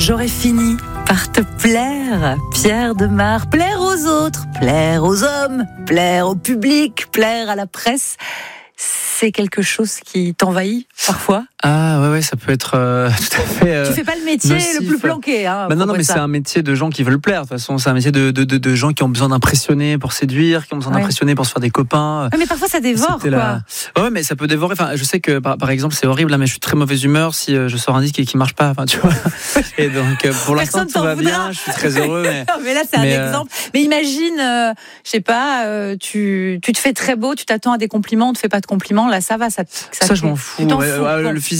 J'aurais fini par te plaire, Pierre Demar. Plaire aux autres, plaire aux hommes, plaire au public, plaire à la presse. C'est quelque chose qui t'envahit parfois? Ah ouais, ça peut être tout à fait. Tu fais pas le métier nocif. Le plus planqué. Non, mais c'est un métier de gens qui veulent plaire. De toute façon, c'est un métier de gens qui ont besoin d'impressionner pour séduire, qui ont besoin d'impressionner pour se faire des copains. Ouais, mais parfois ça dévore, quoi. Ouais, mais ça peut dévorer. Enfin, je sais que par exemple, c'est horrible, là, mais je suis très mauvaise humeur si je sors un disque et qu'il marche pas. Enfin, tu vois. Et donc, pour l'instant, tout va bien. Je suis très heureux. Mais là, c'est un exemple. Mais imagine, je sais pas, tu te fais très beau, tu t'attends à des compliments, on te fait pas de compliments. Là, ça va, ça je m'en fous. Le physique